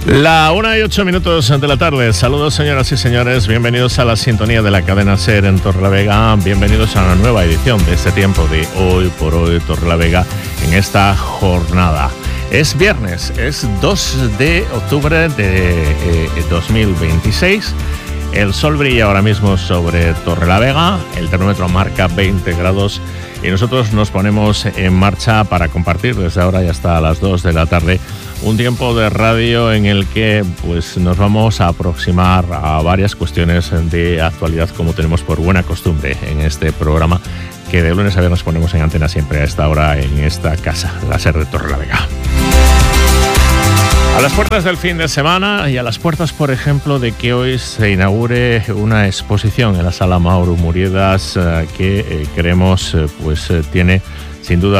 La 1:08 de la tarde. Saludos, señoras y señores. Bienvenidos a la sintonía de la cadena SER en Torrelavega. Bienvenidos a una nueva edición de este tiempo de Hoy por Hoy Torrelavega en esta jornada. Es viernes, es 2 de octubre de 2026. El sol brilla ahora mismo sobre Torrelavega. El termómetro marca 20 grados. Y nosotros nos ponemos en marcha para compartir desde ahora y hasta las 2 de la tarde un tiempo de radio en el que pues, nos vamos a aproximar a varias cuestiones de actualidad, como tenemos por buena costumbre en este programa, que de lunes a viernes ponemos en antena siempre a esta hora en esta casa, la SER de Torrelavega. A las puertas del fin de semana y a las puertas, por ejemplo, de que hoy se inaugure una exposición en la Sala Mauro Muriedas que creemos tiene sin duda